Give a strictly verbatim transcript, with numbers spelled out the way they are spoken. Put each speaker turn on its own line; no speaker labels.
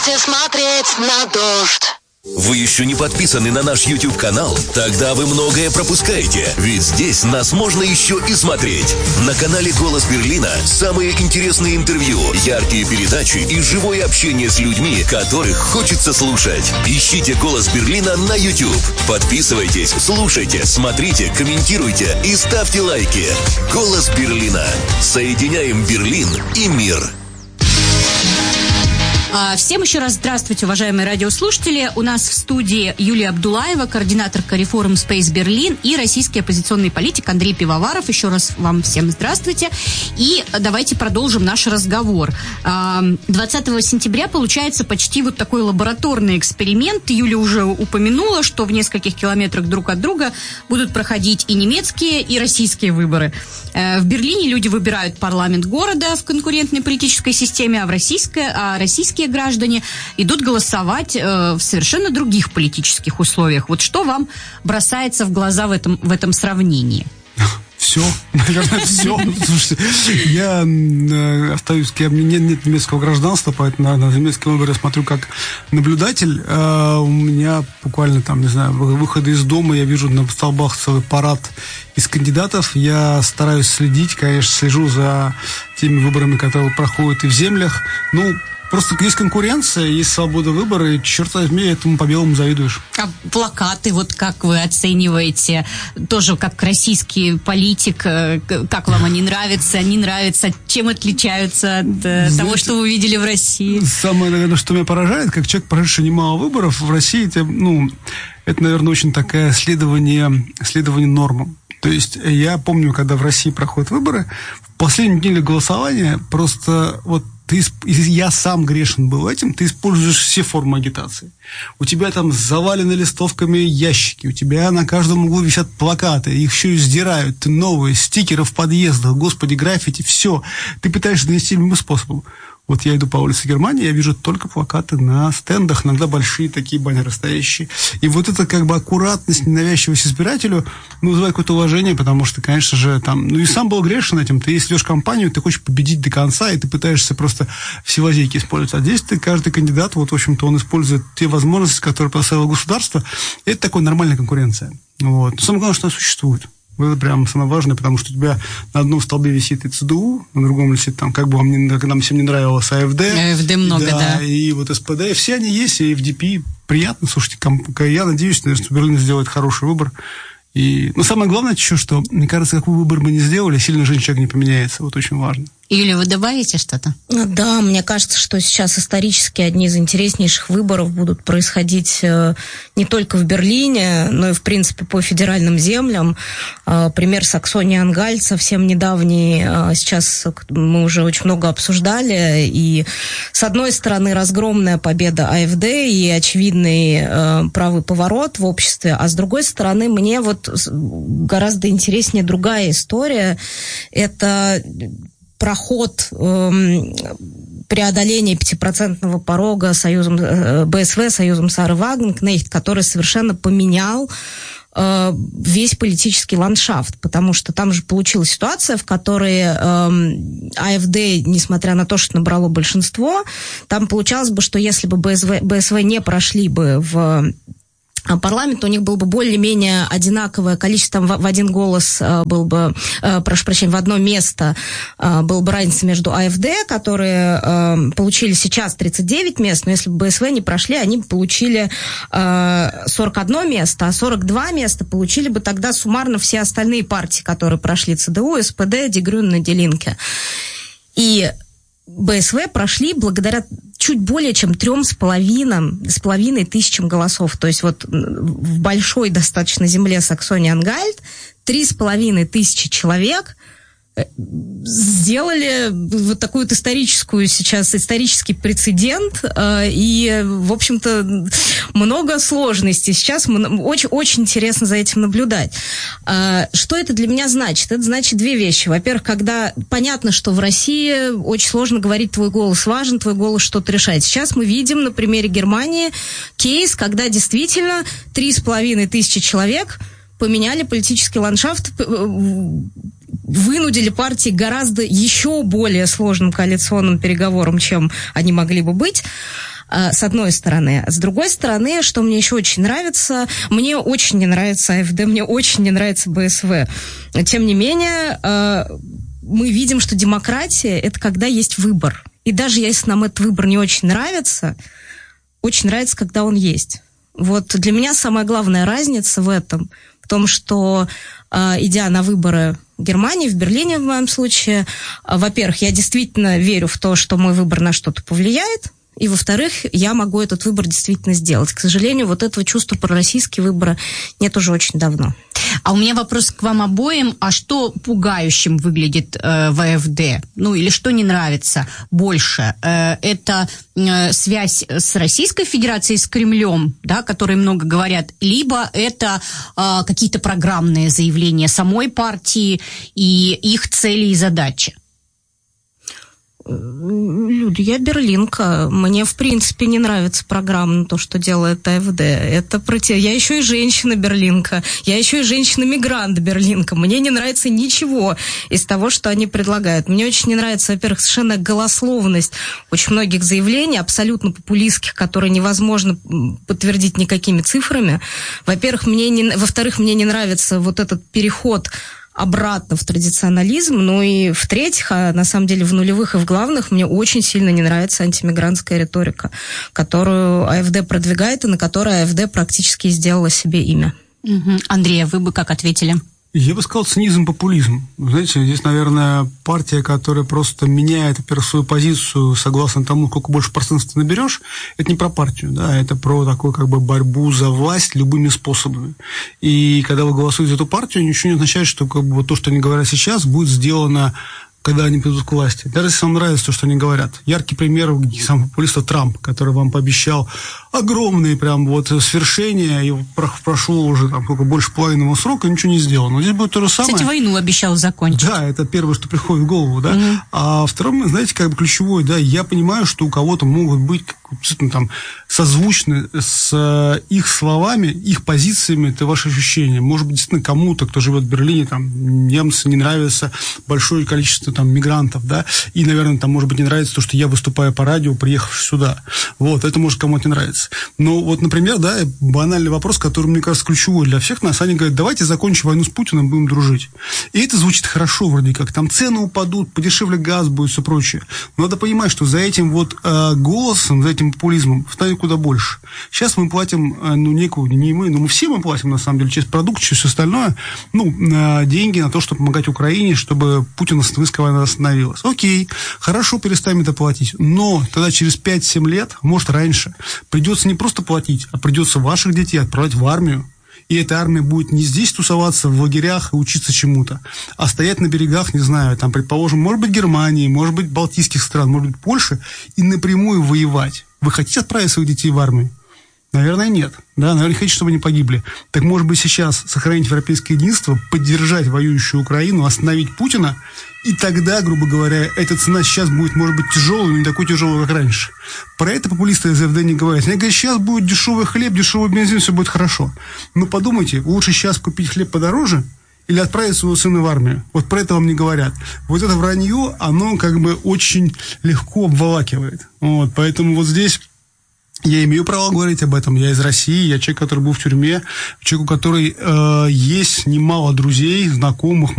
Давайте смотреть на дождь.
Вы еще не подписаны на наш YouTube-канал? Тогда вы многое пропускаете, ведь здесь нас можно еще и смотреть. На канале «Голос Берлина» самые интересные интервью, яркие передачи и живое общение с людьми, которых хочется слушать. Ищите «Голос Берлина» на YouTube. Подписывайтесь, слушайте, смотрите, комментируйте и ставьте лайки. «Голос Берлина». Соединяем Берлин и мир.
Всем еще раз здравствуйте, уважаемые радиослушатели. У нас в студии Юлия Абдулаева, координаторка Reform Space Berlin, и российский оппозиционный политик Андрей Пивоваров. Еще раз вам всем здравствуйте. И давайте продолжим наш разговор. двадцатого сентября получается почти вот такой лабораторный эксперимент. Юля уже упомянула, что в нескольких километрах друг от друга будут проходить и немецкие, и российские выборы. В Берлине люди выбирают парламент города в конкурентной политической системе, а в российской, а российские граждане идут голосовать э, в совершенно других политических условиях. Вот что вам бросается в глаза в этом, в этом сравнении?
Все, наверное, все. Слушайте, я э, остаюсь, у меня нет немецкого гражданства, поэтому на, на немецкие выборы я смотрю как наблюдатель. Э, у меня буквально там, не знаю, выходы из дома, я вижу на столбах целый парад из кандидатов. Я стараюсь следить, конечно, слежу за теми выборами, которые проходят и в землях. Ну, просто есть конкуренция, есть свобода выбора, и, черт возьми, этому по-белому завидуешь.
А плакаты, вот как вы оцениваете, тоже как российский политик, как вам они нравятся, не нравятся, чем отличаются от Знаете, того, что вы видели в России?
Самое, наверное, что меня поражает, как человек, прошедший немало выборов, в России, это, ну, это, наверное, очень такое следование, следование нормам. То есть я помню, когда в России проходят выборы, в последнюю неделю голосования просто вот ты, я сам грешен был этим, ты используешь все формы агитации. У тебя там завалены листовками ящики, у тебя на каждом углу висят плакаты, их еще и сдирают, ты новые, стикеры в подъездах, господи, граффити, все. Ты пытаешься донести любым способом. Вот я иду по улице Германии, я вижу только плакаты на стендах, иногда большие такие баннеры стоящие. И вот это как бы аккуратность, ненавязчивость избирателю, ну, вызывает какое-то уважение, потому что, конечно же, там, ну, и сам был грешен этим. Ты, если идешь в кампанию, ты хочешь победить до конца, и ты пытаешься просто все лазейки использовать. А здесь ты, каждый кандидат, вот, в общем-то, он использует те возможности, которые поставило государство. И это такая нормальная конкуренция. Вот. Но самое главное, что она существует. Это прям самое важное, потому что у тебя на одном столбе висит и ЦДУ, на другом висит там, как бы вам не, нам всем не нравилось, АФД.
АФД много, да.
да. И вот СПД, все они есть, и эф ди пи. Приятно, слушайте, я надеюсь, что Берлин сделает хороший выбор. И, но самое главное еще, что, мне кажется, какой выбор мы не сделали, сильно жизнь человека не поменяется. Вот очень важно.
Юля, вы добавите что-то?
Да, мне кажется, что сейчас исторически одни из интереснейших выборов будут происходить не только в Берлине, но и, в принципе, по федеральным землям. Пример Саксонии-Ангальт совсем недавний, сейчас мы уже очень много обсуждали. И, с одной стороны, разгромная победа АФД и очевидный правый поворот в обществе, а с другой стороны, мне вот гораздо интереснее другая история. Это проход э, преодоления пятипроцентного порога союзом э, БСВ, союзом Сары Вагнер-Кнехт, который совершенно поменял э, весь политический ландшафт, потому что там же получилась ситуация, в которой э, АФД, несмотря на то, что набрало большинство, там получалось бы, что если бы БСВ, БСВ не прошли бы в парламент, у них было бы более-менее одинаковое количество, в один голос был бы, прошу прощения, в одно место была бы разница между АФД, которые получили сейчас тридцать девять мест, но если бы БСВ не прошли, они бы получили сорок одно место, а сорок два места получили бы тогда суммарно все остальные партии, которые прошли: ЦДУ, СПД, Die Grünen, Die Linke. И БСВ прошли благодаря чуть более чем трем с половиной, с половиной тысячам голосов. То есть вот в большой достаточно земле Саксонии-Ангальт три с половиной тысячи человек сделали вот такую вот историческую сейчас, исторический прецедент, и, в общем-то, много сложностей. Сейчас очень, очень интересно за этим наблюдать. Что это для меня значит? Это значит две вещи. Во-первых, когда понятно, что в России очень сложно говорить, твой голос важен, твой голос что-то решает. Сейчас мы видим на примере Германии кейс, когда действительно три с половиной тысячи человек поменяли политический ландшафт, вынудили партии гораздо еще более сложным коалиционным переговорам, чем они могли бы быть. с одной стороны. С другой стороны, что мне еще очень нравится, мне очень не нравится АфД, мне очень не нравится БСВ. Тем не менее, мы видим, что демократия – это когда есть выбор. И даже если нам этот выбор не очень нравится, очень нравится, когда он есть. Вот для меня самая главная разница в этом, в том, что, идя на выборы в Германии, в Берлине в моем случае, во-первых, я действительно верю в то, что мой выбор на что-то повлияет, и, во-вторых, я могу этот выбор действительно сделать. К сожалению, вот этого чувства пророссийские выборы нет уже очень давно.
А у меня вопрос к вам обоим. А что пугающим выглядит э, в АфД? Ну, или что не нравится больше? Э, это э, связь с Российской Федерацией, с Кремлем, да, которые много говорят, либо это э, какие-то программные заявления самой партии и их цели и задачи?
Люда, я берлинка. Мне, в принципе, не нравится программа, то, что делает АфД. Это против... Я еще и женщина-берлинка. Я еще и женщина-мигрант-берлинка. Мне не нравится ничего из того, что они предлагают. Мне очень не нравится, во-первых, совершенно голословность очень многих заявлений, абсолютно популистских, которые невозможно подтвердить никакими цифрами. Во-первых, мне не... Во-вторых, мне не нравится вот этот переход обратно в традиционализм, ну и в-третьих, а на самом деле в нулевых и в главных мне очень сильно не нравится антимигрантская риторика, которую АфД продвигает и на которой АфД практически сделала себе имя.
Угу. Андрей, вы бы как ответили?
Я бы сказал, цинизм-популизм. Знаете, здесь, наверное, партия, которая просто меняет, во-первых, свою позицию согласно тому, сколько больше процентов ты наберешь, это не про партию, да, это про такую как бы борьбу за власть любыми способами. И когда вы голосуете за эту партию, ничего не означает, что как бы, то, что они говорят сейчас, будет сделано, когда они придут к власти. Даже если вам нравится то, что они говорят. Яркий пример самого популиста Трамп, который вам пообещал огромные прям вот свершения, и прошло уже там сколько, больше половины срока, и ничего не сделано. Но здесь будет то же самое.
Кстати, войну обещал закончить.
Да, это первое, что приходит в голову, да.
Mm-hmm.
А второе, знаете, как бы ключевое, да, я понимаю, что у кого-то могут быть действительно там созвучны с их словами, их позициями, это ваши ощущения. Может быть, действительно кому-то, кто живет в Берлине, там, немцы, не нравится большое количество там мигрантов, да, и, наверное, там, может быть, не нравится то, что я выступаю по радио, приехав сюда. Вот, это может кому-то не нравится. Но вот, например, да, банальный вопрос, который, мне кажется, ключевой для всех нас, они говорят, давайте закончим войну с Путиным, будем дружить. И это звучит хорошо вроде как, там цены упадут, подешевле газ будет, все прочее. Но надо понимать, что за этим вот э, голосом, за этим популизмом станет куда больше. Сейчас мы платим, э, ну, некую, не мы, но мы все мы платим, на самом деле, через продукт, через все остальное, ну, э, деньги на то, чтобы помогать Украине, чтобы Путин война остановилась. Окей, хорошо, перестанем это платить. Но тогда через пять-семь лет, может раньше, придется не просто платить, а придется ваших детей отправлять в армию. И эта армия будет не здесь тусоваться в лагерях и учиться чему-то, а стоять на берегах, не знаю, там, предположим, может быть, Германии, может быть, Балтийских стран, может быть, Польши, и напрямую воевать. Вы хотите отправить своих детей в армию? Наверное, нет. Да, наверное, хотите, чтобы они погибли. Так, может быть, сейчас сохранить европейское единство, поддержать воюющую Украину, остановить Путина, и тогда, грубо говоря, эта цена сейчас будет, может быть, тяжелой, но не такой тяжелой, как раньше. Про это популисты из АфД не говорят. Они говорят, сейчас будет дешевый хлеб, дешевый бензин, все будет хорошо. Но подумайте, лучше сейчас купить хлеб подороже или отправить своего сына в армию. Вот про это вам не говорят. Вот это вранье, оно как бы очень легко обволакивает. Вот, поэтому вот здесь я имею право говорить об этом. Я из России, я человек, который был в тюрьме, человек, у которого э, есть немало друзей, знакомых,